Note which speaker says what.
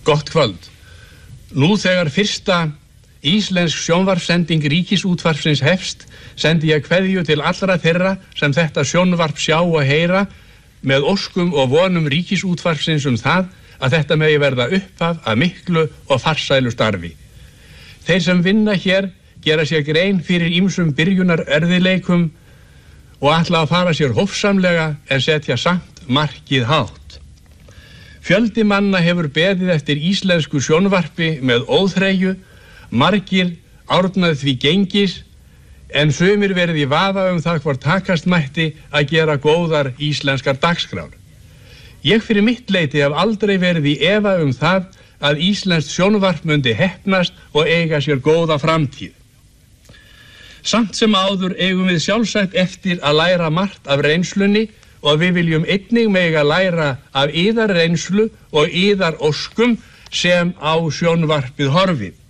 Speaker 1: Gott kvöld. Nú þegar fyrsta íslensk sjónvarpssending Ríkisútvarpsins hefst, sendi ég kveðju til allra þeirra sem þetta sjónvarp sjá og heyra með óskum og vonum Ríkisútvarpsins það að þetta megi verða upphaf að miklu og farsælu starfi. Þeir sem vinna hér gera sér grein fyrir ýmsum byrjunar erfiðleikum og ætla að fara sér hófsamlega en setja samt markið hátt. Fjöldi manna hefur beðið eftir íslensku sjónvarpi með óþreyju, margir árnað því gengis, en sumir verið í vafa það hvort takast mætti að gera góðar íslenskar dagskrár. Ég fyrir mitt leyti hef aldrei verið í efa það að íslenskt sjónvarp mundi heppnast og eiga sér góða framtíð. Samt sem áður eigum við sjálfsagt eftir að læra margt af reynslunni og við viljum einnig mega læra af yðar reynslu og yðar óskum sem á sjónvarpið horfið.